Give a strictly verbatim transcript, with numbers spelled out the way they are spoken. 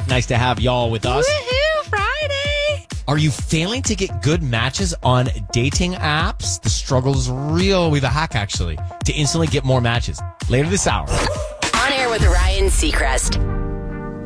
Nice to have y'all with us. Woohoo, Friday! Are you failing to get good matches on dating apps? The struggle is real. We have a hack, actually, to instantly get more matches. Later this hour. On air with Ryan Seacrest.